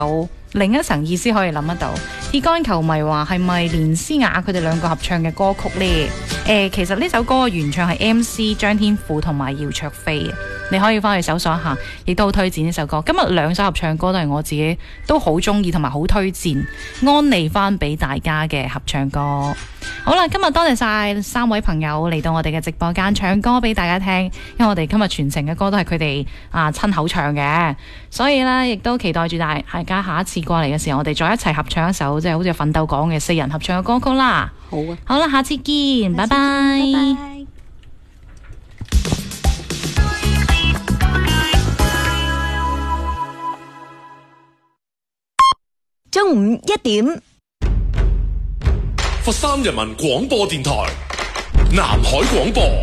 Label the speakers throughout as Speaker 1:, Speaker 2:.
Speaker 1: 有另一層意思可以諗得到。鐵杆球迷話係咪連詩雅佢哋兩個合唱嘅歌曲呢？其實呢首歌嘅原唱係 MC 張天賦同埋姚焯菲嘅，你可以翻去搜索一下，亦都好推薦呢首歌。今日兩首合唱歌都係我自己都好中意同埋好推薦，安利翻俾大家嘅合唱歌。好啦，今日多謝晒3位朋友嚟到我哋嘅直播間唱歌俾大家聽，因為我哋今日全程嘅歌都係佢哋親口唱嘅，所以呢，亦都期待住大家下一次過嚟嘅時候，我哋再一齊合唱一首即係好似奮鬥講嘅4人合唱嘅歌曲啦。
Speaker 2: 好啊，
Speaker 1: 好啦，下次見，拜拜。
Speaker 3: 中午1點，
Speaker 4: 佛山人民廣播電台南海廣播。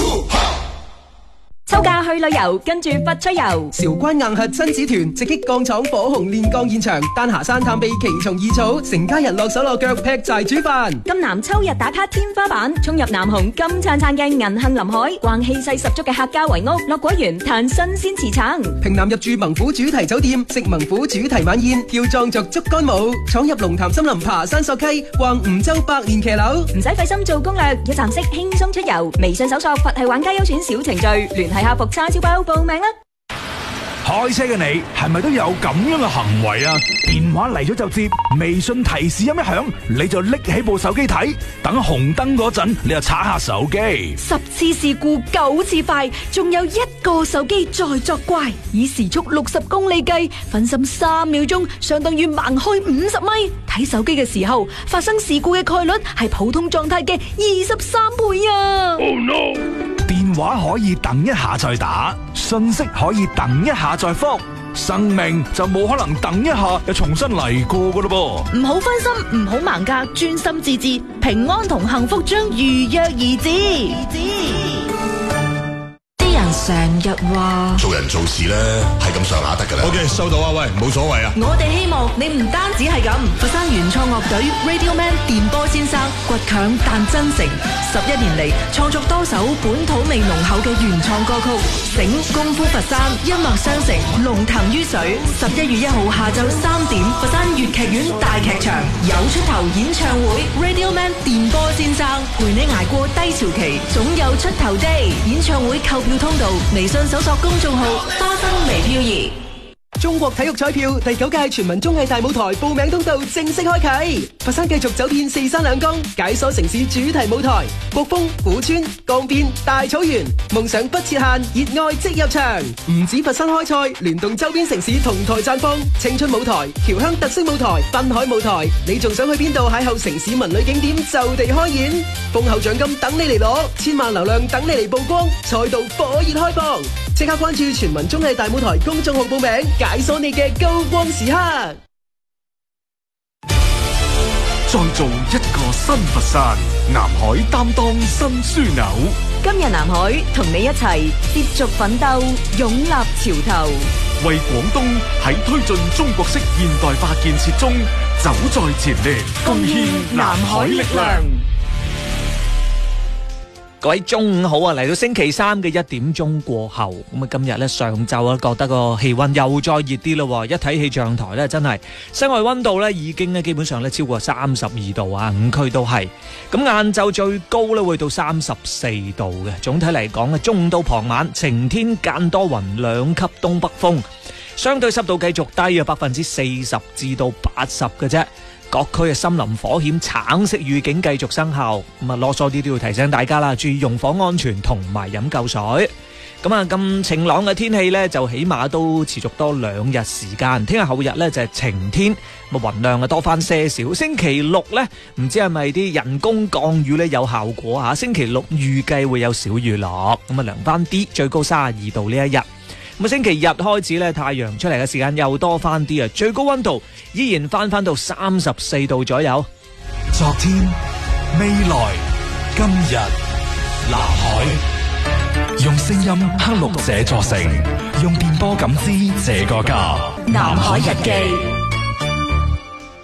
Speaker 3: 秋假去旅遊，跟住佛出遊。
Speaker 5: 韶關硬核親子團直擊鋼廠火紅煉鋼現場，丹霞山探秘奇蟲異草，成家人落手落腳劈柴煮飯。
Speaker 3: 金南秋日打卡天花板，衝入南紅金燦燦嘅銀杏林海，逛氣勢十足嘅客家圍屋，落果園嘆新鮮茨橙。
Speaker 5: 平南入住猛虎主題酒店，食猛虎主題晚宴，跳壯族竹竿舞，闖入龍潭森林爬山溯溪，逛梧州百年騎樓。
Speaker 3: 唔使費心做攻略，一站式輕鬆出遊。微信搜索佛系玩家優選小程序，聯繫客服叉燒包報名啦！
Speaker 6: 開車嘅你係咪都有咁樣嘅行為啊？電話嚟咗就接，微信提示音一響，你就拎起部手機睇，等紅燈嗰陣你就刷下手機。
Speaker 7: 10次事故9次快，仲有1個手機在作怪。以時速60公里計，分心3秒鐘，相當於盲開50米。睇手機嘅時候，發生事故嘅概率係普通狀態嘅23倍啊！
Speaker 6: Oh no！ 電話可以等一下再打，信息可以等一下再覆，生命就冇可能等一下又重新嚟過噶咯噃。
Speaker 7: 唔好分心，唔好盲格，專心致志，平安同幸福將如約而至。成日話
Speaker 4: 做人做事咧係咁上下得噶啦。OK， 收到啊，喂，冇所謂啊。
Speaker 7: 我哋希望你唔單止係咁。佛山原創樂隊 Radio Man 電波先生，倔強但真誠，11年嚟創作多首本土味濃厚嘅原創歌曲。醒功夫佛山，音樂雙城，龍騰於水。11月1號下晝3點，佛山粵劇院大劇場有出頭演唱會。Radio Man 電波先生陪你捱過低潮期，總有出頭的。演唱會購票通道，微信搜索公眾號花生微漂移。
Speaker 5: 中國體育彩票第9屆全民綜藝大舞台報名通道正式開啟，佛山繼續走遍4山2江，解鎖城市主題舞台，國風、古村、江邊、大草原，夢想不設限，熱愛即入場。唔止佛山開賽，聯動周邊城市同台綻放，青春舞台、僑鄉特色舞台、濱海舞台，你仲想去邊度邂逅城市文旅景點就地開演，豐厚獎金等你嚟攞，1000萬流量等你嚟曝光，賽道火熱開放，即刻關注全民綜藝大舞台公眾號報名，解鎖你嘅高光時刻。
Speaker 8: 再做一個新佛山，南海擔當新樞紐。
Speaker 3: 今日南海同你一齊接續奮鬥，勇立潮頭，
Speaker 8: 為廣東喺推進中國式現代化建設中走在前列，貢獻南海力量。
Speaker 9: 各位中午好啊！嚟到星期3嘅1點鐘過後，咁啊今日咧上晝啊覺得個氣溫又再熱啲咯，一睇氣象台咧真係室外溫度咧已經咧基本上咧超過32度啊，5區都係。咁晏晝最高咧會到34度嘅。總體嚟講咧，中午到傍晚晴天間多雲，2級東北風，相對濕度繼續低啊，40%至到80%嘅啫。各區嘅森林火險橙色預警繼續生效，咁啊囉嗦啲都要提醒大家啦，注意用火安全同埋飲夠水。咁啊咁晴朗嘅天氣呢，就起碼都持續多2日時間。聽日後日呢，就係晴天，咁雲量啊多翻些少。星期六呢，唔知係咪啲人工降雨呢有效果嚇？星期六預計會有小雨落，咁啊涼翻啲，最高32度呢一日。咁星期日開始咧，太陽出嚟嘅時間又多翻啲啊！最高溫度依然翻到34度左右。
Speaker 6: 昨天、未來、今日，南海，用聲音刻錄這座城，用電波感知這個家。
Speaker 7: 南海日記。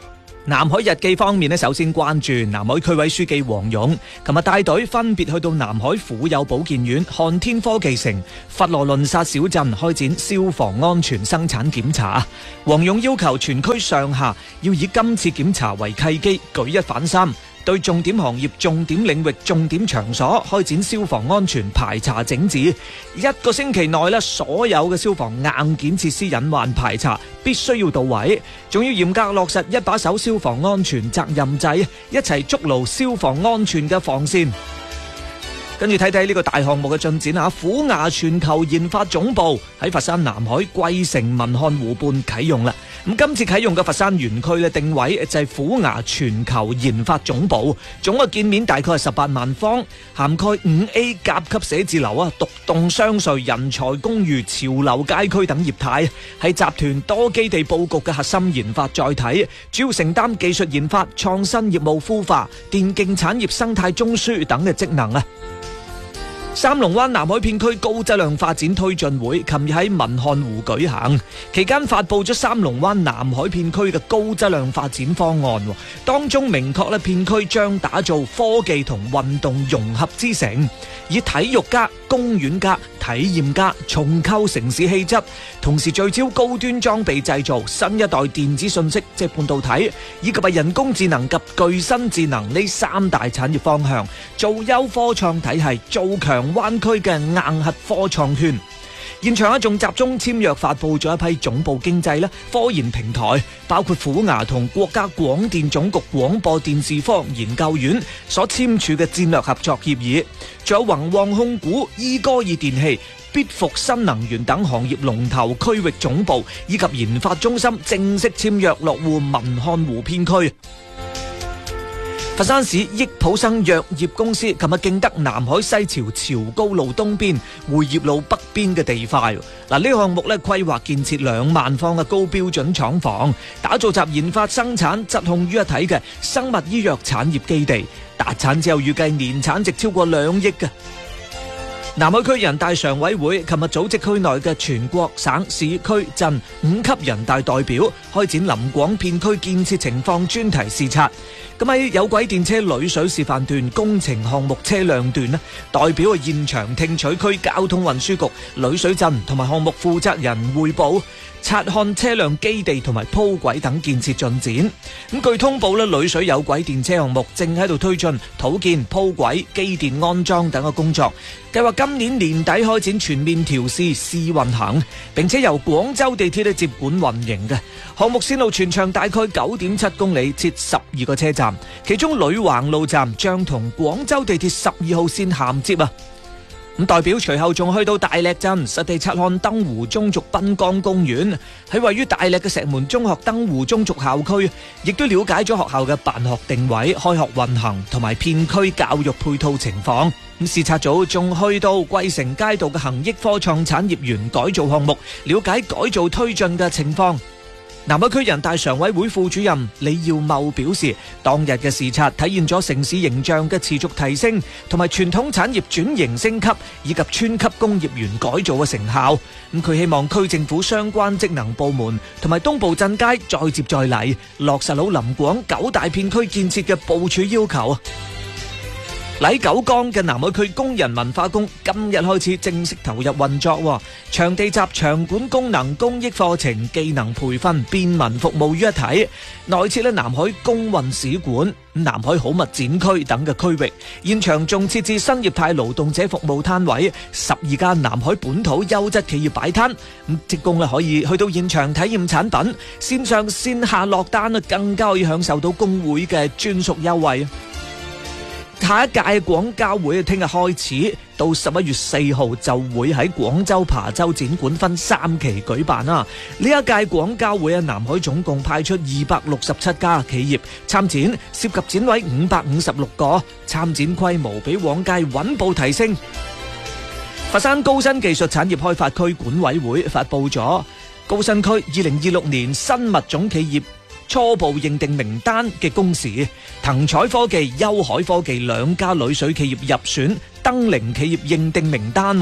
Speaker 9: 南海日記方面呢，首先關注南海區委書記黃勇，琴日帶隊分別去到南海婦幼保健院、漢天科技城、佛羅倫薩小鎮開展消防安全生產檢查。黃勇要求全區上下要以今次檢查為契機，舉一反三，對重點行業、重點領域、重點場所開展消防安全排查整治。一個星期內呢，所有嘅消防硬件設施隱患排查必須要到位，仲要嚴格落實一把手消防安全責任制，一齊築牢消防安全嘅防線。跟住睇睇呢個大項目嘅進展啊！虎牙全球研發總部喺佛山南海桂城文漢湖畔啟用啦。咁今次啟用嘅佛山園區嘅定位就係虎牙全球研發總部，總嘅建面大概係18萬方，涵蓋5A 甲級寫字樓啊、獨棟雙墅、人才公寓、潮流街區等業態，係集團多基地佈局嘅核心研發載體，主要承擔技術研發、創新業務孵化、電競產業生態中樞等嘅職能啊。三龍灣南海片區高質量發展推進會琴日喺文漢湖舉行，期間發佈咗三龍灣南海片區嘅高質量發展方案，當中明確咧片區將打造科技同運動融合之城，以體育加公園加體驗加重構城市氣質，同時聚焦高端裝備製造、新一代電子信息即係半導體，以及係人工智能及具身智能呢三大產業方向，做優科創體系，做強灣區嘅硬核科創圈。現場仲集中簽約發佈咗一批總部經濟科研平台，包括虎牙同國家廣電總局廣播電視科研究院所簽署嘅戰略合作協議，仲有宏旺控股、伊戈爾電器、必復新能源等行業龍頭區域總部以及研發中心正式簽約落戶文漢湖片區。佛山市益普生藥業公司琴日競得南海西樵潮高路東邊、匯業路北邊嘅地塊。嗱，呢個項目規劃建設2萬方嘅高標準廠房，打造集研發、生產、質控於一體嘅生物醫藥產業基地。達產之後預計年產值超過2億嘅。南海區人大常委會琴日組織區內嘅全國省市區鎮5級人大代表開展臨廣片區建設情況專題視察。咁喺有軌電車濾水示範段工程項目車輛段咧，代表現場聽取區交通運輸局濾水鎮同埋項目負責人匯報，察看車輛基地同埋鋪軌等建設進展。咁據通報咧，濾水有軌電車項目正喺度推進土建、鋪軌、機電安裝等嘅工作，計劃今年年底開展全面調試試運行，並且由廣州地鐵接管運營嘅項目線路全長大概9.7公里，設12個車站，其中呂橫路站將同廣州地鐵12號線銜接啊。咁代表隨後仲去到大瀝鎮實地察看燈湖中族濱江公園，喺位於大瀝嘅石門中學燈湖中族校區，亦都了解咗學校嘅辦學定位、開學運行同埋片區教育配套情況。咁視察組仲去到桂城街道嘅恒益科創產業園改造項目，了解改造推進嘅情況。南海區人大常委會副主任李耀茂表示，當日嘅視察體現咗城市形象嘅持續提升，同埋傳統產業轉型升級，以及村級工業園改造嘅成效。咁佢希望區政府相關職能部門同埋東部鎮街再接再厲，落實好臨廣9大片區建設嘅部署要求。喺九江嘅南海區工人文化宮今日開始正式投入運作，場地集場館功能、公益課程、技能培訓、便民服務於一體，內設南海工運史館、南海好物展區等嘅區域，現場仲設置新業態勞動者服務攤位，12間南海本土優質企業擺攤，職工可以去到現場體驗產品，線上線下落單更加可以享受到工會嘅專屬優惠。下一屆廣交會聽日開始到11月4號就會喺廣州琶洲展館分3期舉辦啦。呢一屆廣交會南海總共派出267家企業參展，涉及展位556個，參展規模比往屆穩步提升。佛山高新技術產業開發區管委會發佈咗高新區2026年新物種企業初步認定名單嘅公示，騰彩科技、優海科技2家濾水企業入選登靈企業認定名單。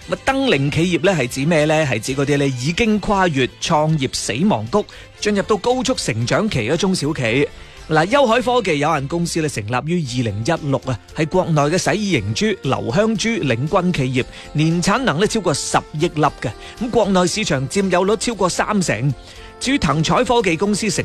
Speaker 9: 咁登齡企業咧係指咩呢？係指嗰啲咧已經跨越創業死亡谷，進入到高速成長期嘅中小企。嗱，優海科技有限公司咧成立於2016啊，係國內嘅洗耳凝珠、留香珠領軍企業，年產能咧超過10億粒嘅，咁國內市場佔有率超過30%。至於騰彩科技公司成